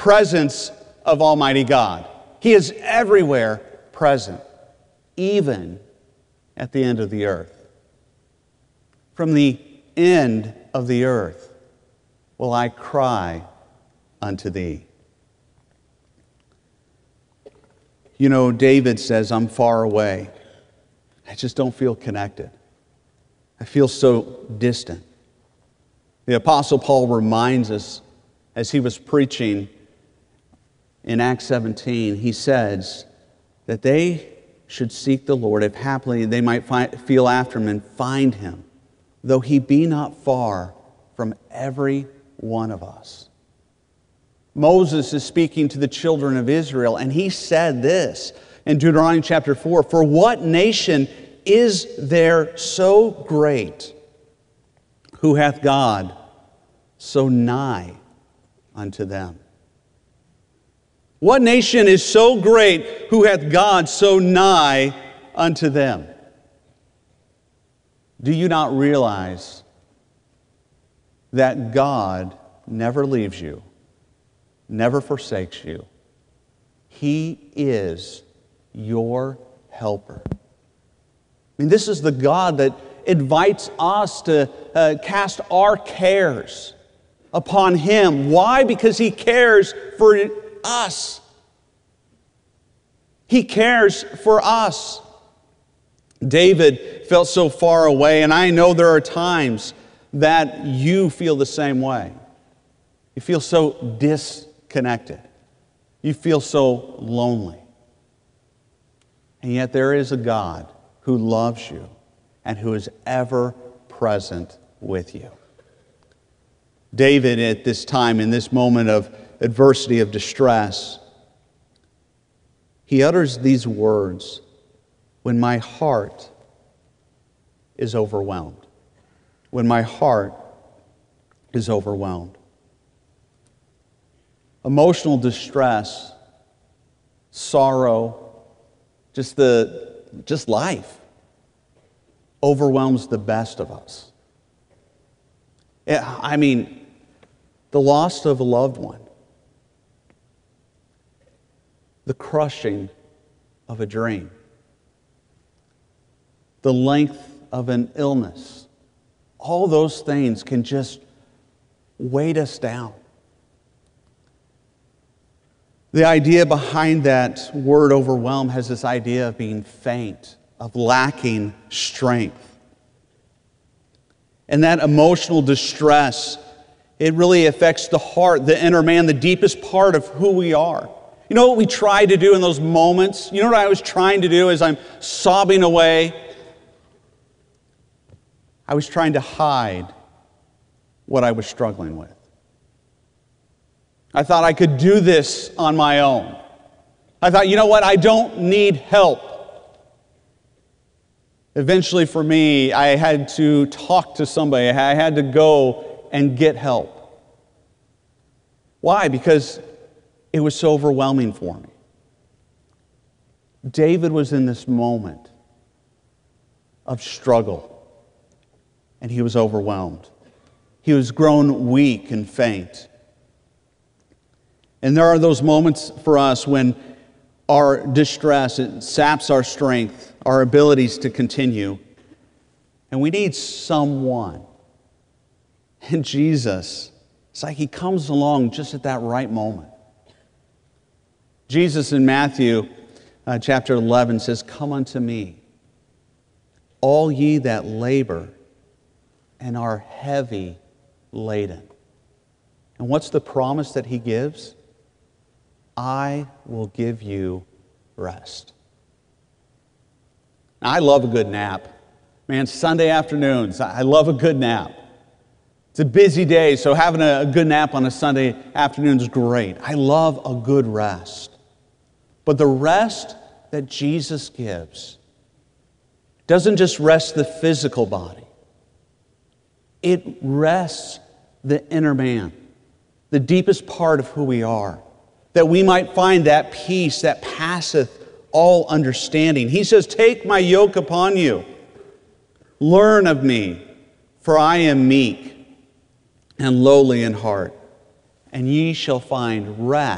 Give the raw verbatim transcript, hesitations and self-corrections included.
presence of Almighty God. He is everywhere present, even at the end of the earth. From the end of the earth will I cry unto thee. You know, David says, I'm far away. I just don't feel connected. I feel so distant. The Apostle Paul reminds us, as he was preaching in Acts seventeen, he says that they should seek the Lord, if haply they might find, feel after him and find him, though he be not far from every one of us. Moses is speaking to the children of Israel, and he said this in Deuteronomy chapter four, for what nation is there so great, who hath God so nigh unto them? What nation is so great, who hath God so nigh unto them? Do you not realize that God never leaves you, never forsakes you? He is your helper. I mean, this is the God that invites us to uh, cast our cares upon Him. Why? Because He cares for us. He cares for us. David felt so far away, and I know there are times that you feel the same way. You feel so disconnected. You feel so lonely. And yet there is a God who loves you and who is ever present with you. David, at this time, in this moment of adversity, of distress, he utters these words, when my heart is overwhelmed. When my heart is overwhelmed. Emotional distress, sorrow, just the just life overwhelms the best of us. I mean, the loss of a loved one, the crushing of a dream, the length of an illness, all those things can just weight us down. The idea behind that word overwhelm has this idea of being faint, of lacking strength. And that emotional distress, it really affects the heart, the inner man, the deepest part of who we are. You know what we try to do in those moments? You know what I was trying to do as I'm sobbing away? I was trying to hide what I was struggling with. I thought I could do this on my own. I thought, you know what? I don't need help. Eventually, for me, I had to talk to somebody. I had to go and get help. Why? Because it was so overwhelming for me. David was in this moment of struggle, and he was overwhelmed. He was grown weak and faint. And there are those moments for us when our distress, it saps our strength, our abilities to continue. And we need someone. And Jesus, it's like He comes along just at that right moment. Jesus in Matthew uh, chapter eleven says, come unto me, all ye that labor and are heavy laden. And what's the promise that He gives? I will give you rest. Now, I love a good nap. Man, Sunday afternoons, I love a good nap. It's a busy day, so having a good nap on a Sunday afternoon is great. I love a good rest. But the rest that Jesus gives doesn't just rest the physical body. It rests the inner man, the deepest part of who we are, that we might find that peace that passeth all understanding. He says, take my yoke upon you. Learn of me, for I am meek and lowly in heart, and ye shall find rest